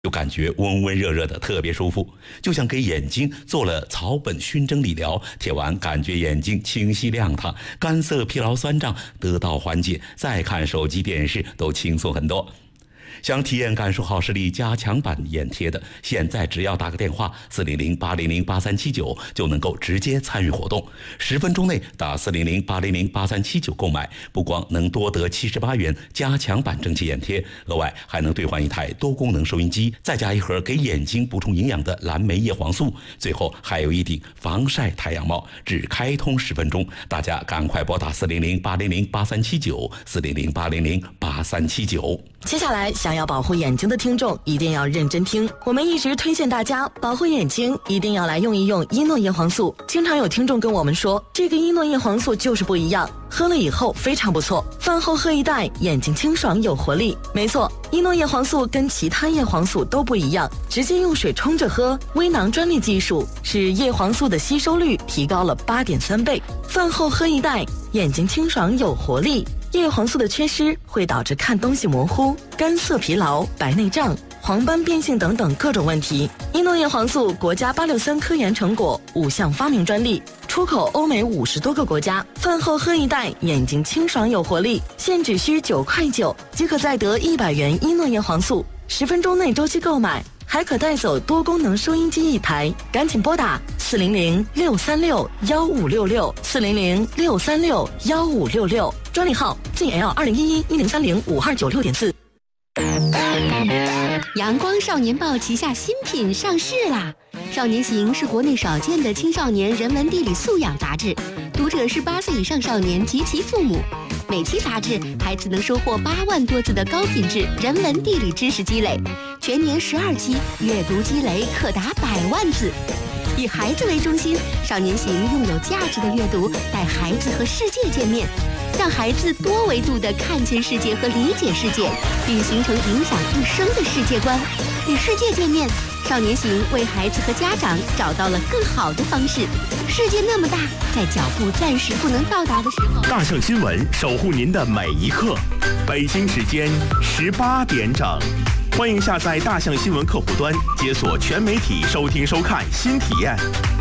就感觉温温热热的，特别舒服，就像给眼睛做了草本熏蒸理疗，贴完感觉眼睛清晰亮堂，干涩疲劳酸胀得到缓解，再看手机电视都轻松很多。想体验感受好视力加强版眼贴的，现在只要打个电话400-800-8379就能够直接参与活动，10分钟内打400-800-8379购买，不光能多得78元加强版蒸汽眼贴，额外还能兑换一台多功能收音机，再加一盒给眼睛补充营养的蓝莓叶黄素，最后还有一顶防晒太阳帽，只开通10分钟，大家赶快拨打400-800-8379，400-800-8379。 接下来想要保护眼睛的听众一定要认真听，我们一直推荐大家保护眼睛一定要来用一用伊诺叶黄素。经常有听众跟我们说，这个伊诺叶黄素就是不一样，喝了以后非常不错，饭后喝一袋，眼睛清爽有活力。没错，伊诺叶黄素跟其他叶黄素都不一样，直接用水冲着喝，微囊专利技术使叶黄素的吸收率提高了8.3倍，饭后喝一袋，眼睛清爽有活力。叶黄素的缺失会导致看东西模糊、干涩疲劳、白内障、黄斑变性等等各种问题。伊诺叶黄素国家863科研成果，5项发明专利，出口欧美50多个国家。饭后喝一袋，眼睛清爽有活力，现只需9.9块即可再得100元伊诺叶黄素，10分钟内周期购买，还可带走多功能收音机1台，赶紧拨打400-636-1566，400-636-1566，专利号 GL2011-1030-5296.4。 阳光少年报旗下新品上市啦！少年行是国内少见的青少年人文地理素养杂志，读者是8岁以上少年及其父母。每期杂志，孩子能收获8万多字的高品质人文地理知识积累，全年12期，阅读积累可达100万字。以孩子为中心，少年行用有价值的阅读带孩子和世界见面，让孩子多维度地看见世界和理解世界，并形成影响一生的世界观。与世界见面，少年行为孩子和家长找到了更好的方式。世界那么大，在脚步暂时不能到达的时候， 大象新闻守护您的每一刻。北京时间18点整，欢迎下载大象新闻客户端，解锁全媒体收听收看新体验。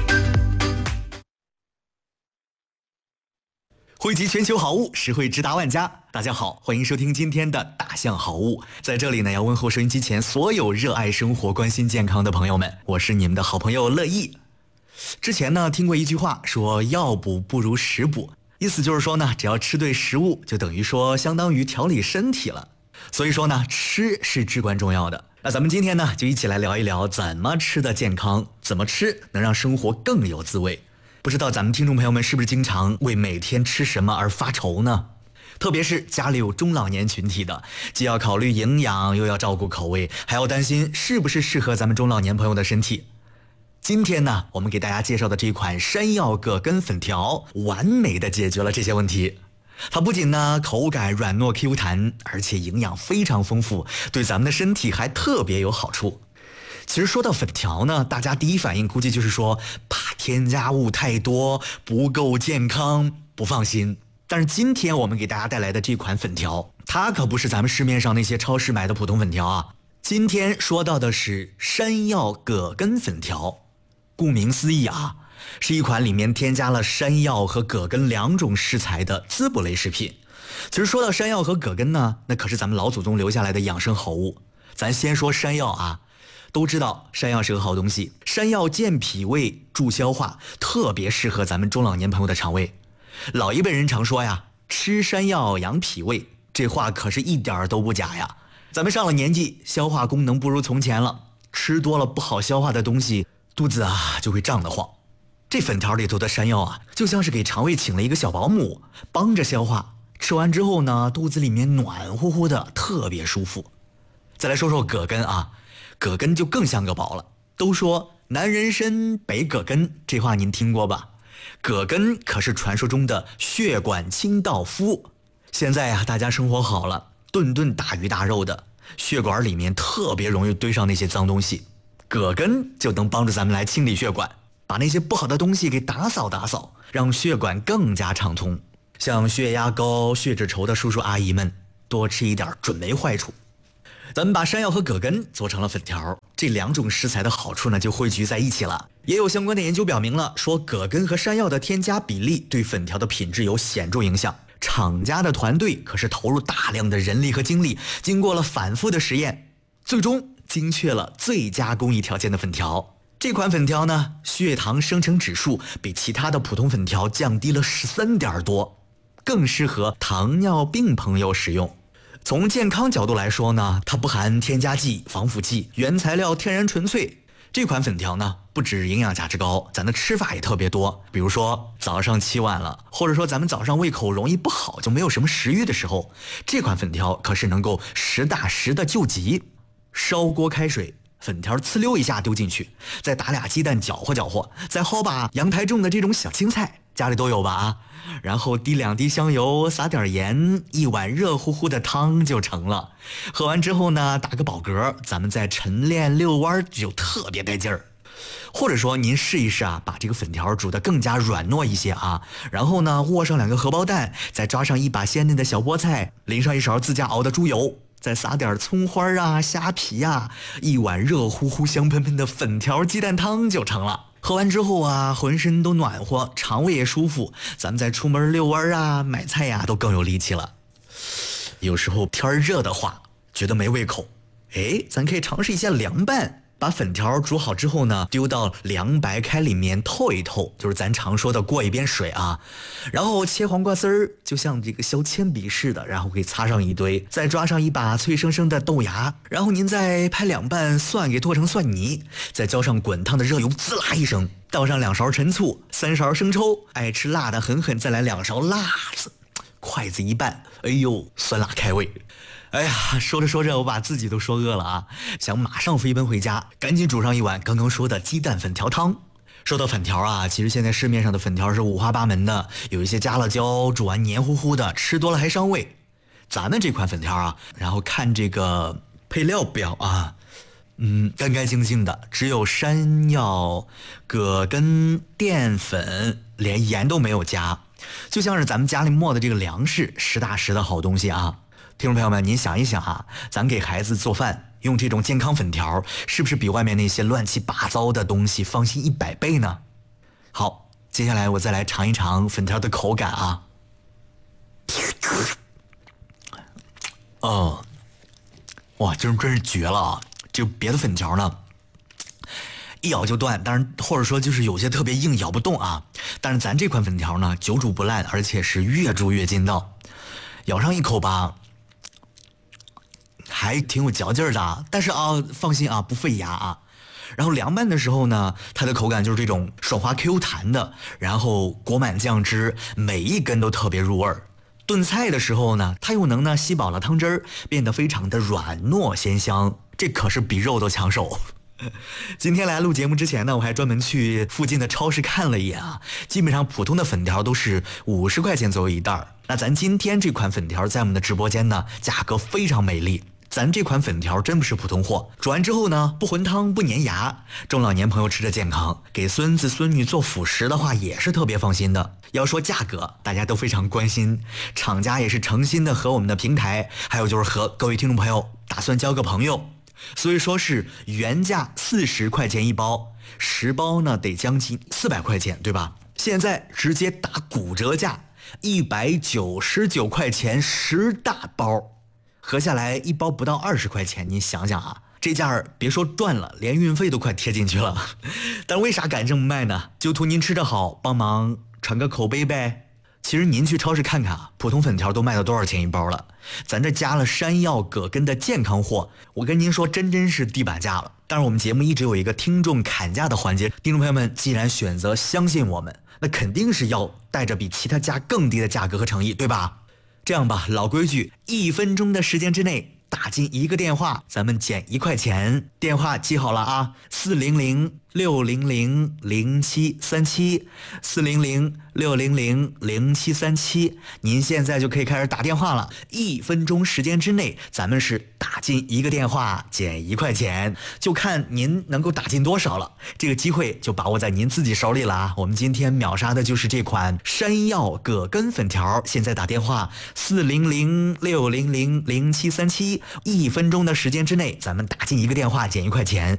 汇集全球好物，实惠直达万家。大家好，欢迎收听今天的大象好物。在这里呢，要问候收音机前所有热爱生活、关心健康的朋友们，我是你们的好朋友乐意。之前呢，听过一句话说药补不如食补，意思就是说呢，只要吃对食物，就等于说相当于调理身体了。所以说呢，吃是至关重要的。那咱们今天呢，就一起来聊一聊怎么吃的健康，怎么吃能让生活更有滋味。不知道咱们听众朋友们是不是经常为每天吃什么而发愁呢？特别是家里有中老年群体的，既要考虑营养，又要照顾口味，还要担心是不是适合咱们中老年朋友的身体。今天呢，我们给大家介绍的这款山药葛根粉条，完美的解决了这些问题。它不仅呢口感软糯 Q 弹，而且营养非常丰富，对咱们的身体还特别有好处。其实说到粉条呢，大家第一反应估计就是说怕添加物太多，不够健康，不放心。但是今天我们给大家带来的这款粉条，它可不是咱们市面上那些超市买的普通粉条啊。今天说到的是山药葛根粉条，顾名思义啊，是一款里面添加了山药和葛根2种食材的滋补类食品。其实说到山药和葛根呢，那可是咱们老祖宗留下来的养生好物。咱先说山药啊，都知道山药是个好东西，山药健脾胃助消化，特别适合咱们中老年朋友的肠胃。老一辈人常说呀，吃山药养脾胃，这话可是一点都不假呀。咱们上了年纪，消化功能不如从前了，吃多了不好消化的东西，肚子啊就会胀得慌。这粉条里头的山药啊，就像是给肠胃请了一个小保姆，帮着消化。吃完之后呢，肚子里面暖乎乎的，特别舒服。再来说说葛根啊，葛根就更像个宝了。都说男人参北葛根，这话您听过吧？葛根可是传说中的血管清道夫。现在啊，大家生活好了，顿顿大鱼大肉的，血管里面特别容易堆上那些脏东西，葛根就能帮助咱们来清理血管，把那些不好的东西给打扫打扫，让血管更加畅通。像血压高、血脂稠的叔叔阿姨们，多吃一点准没坏处。 咱们把山药和葛根做成了粉条，这2种食材的好处呢就汇聚在一起了。也有相关的研究表明了，说葛根和山药的添加比例对粉条的品质有显著影响。厂家的团队可是投入大量的人力和精力，经过了反复的实验，最终精确了最佳工艺条件的粉条。这款粉条呢，血糖生成指数比其他的普通粉条降低了13点多，更适合糖尿病朋友使用。从健康角度来说呢，它不含添加剂、防腐剂，原材料天然纯粹。这款粉条呢，不止营养价值高，咱的吃法也特别多。比如说早上起晚了，或者说咱们早上胃口容易不好，就没有什么食欲的时候，这款粉条可是能够实打实的救急。烧锅开水，粉条呲溜一下丢进去，再打2鸡蛋搅和搅和，再薅把阳台种的这种小青菜，家里都有吧啊？然后滴2滴香油，撒点盐，一碗热乎乎的汤就成了。喝完之后呢，打个饱嗝，咱们再晨练遛弯就特别带劲儿。或者说您试一试啊，把这个粉条煮得更加软糯一些啊，然后呢握上2个荷包蛋，再抓上一把鲜嫩的小菠菜，淋上一勺自家熬的猪油，再撒点葱花啊、虾皮啊，一碗热乎乎香喷喷的粉条鸡蛋汤就成了。喝完之后啊，浑身都暖和，肠胃也舒服，咱们再出门遛弯啊、买菜呀，都更有力气了。有时候天热的话，觉得没胃口，咱可以尝试一下凉拌。把粉条煮好之后呢，丢到凉白开里面透一透，就是咱常说的过一遍水啊。然后切黄瓜丝儿，就像这个削铅笔似的，然后给擦上一堆，再抓上一把脆生生的豆芽，然后您再拍2瓣蒜给剁成蒜泥，再浇上滚烫的热油，滋啦一声，倒上2勺陈醋，3勺生抽，爱吃辣的狠狠再来2勺辣子，筷子一拌，哎呦，酸辣开胃。哎呀，说着说着我把自己都说饿了啊，想马上飞奔回家，赶紧煮上一碗刚刚说的鸡蛋粉条汤。说到粉条啊，其实现在市面上的粉条是五花八门的，有一些加了椒，煮完黏糊糊的，吃多了还伤胃。咱们这款粉条啊，然后看这个配料表啊，干干净净的，只有山药、葛根、淀粉，连盐都没有加，就像是咱们家里磨的这个粮食，实打实的好东西啊。听众朋友们，您想一想啊，咱给孩子做饭用这种健康粉条，是不是比外面那些乱七八糟的东西放心100倍呢？好，接下来我再来尝一尝粉条的口感啊。哇，真是绝了啊！就别的粉条呢，一咬就断，当然或者说就是有些特别硬，咬不动啊。但是咱这款粉条呢，久煮不烂，而且是越煮越筋道。咬上一口吧，还挺有嚼劲儿的，但是啊，放心啊，不费牙啊。然后凉拌的时候呢，它的口感就是这种爽滑 Q 弹的，然后裹满酱汁，每一根都特别入味儿。炖菜的时候呢，它又能吸饱了汤汁儿，变得非常的软糯鲜香，这可是比肉都抢手。今天来录节目之前呢，我还专门去附近的超市看了一眼啊，基本上普通的粉条都是50块钱左右一袋儿。那咱今天这款粉条在我们的直播间呢，价格非常美丽。咱这款粉条真不是普通货，煮完之后呢，不混汤不粘牙，中老年朋友吃着健康，给孙子孙女做辅食的话也是特别放心的。要说价格，大家都非常关心，厂家也是诚心的和我们的平台，还有就是和各位听众朋友打算交个朋友，所以说是原价40块钱一包，10包呢得将近400块钱，对吧？现在直接打骨折价，199块钱10大包。合下来一包不到20块钱，您想想啊，这价儿别说赚了，连运费都快贴进去了。但为啥敢这么卖呢？就图您吃得好，帮忙传个口碑呗。其实您去超市看看啊，普通粉条都卖到多少钱一包了？咱这加了山药、葛根的健康货，我跟您说，真是地板价了。当然，我们节目一直有一个听众砍价的环节，听众朋友们既然选择相信我们，那肯定是要带着比其他家更低的价格和诚意，对吧？这样吧，老规矩，1分钟的时间之内打进1个电话，咱们减1块钱。电话记好了啊，400 400-600-0737，400-600-0737，您现在就可以开始打电话了。1分钟时间之内，咱们是打进一个电话减1块钱，就看您能够打进多少了。这个机会就把握在您自己手里了啊！我们今天秒杀的就是这款山药葛根粉条，现在打电话400-600-0737，1分钟的时间之内，咱们打进一个电话减1块钱。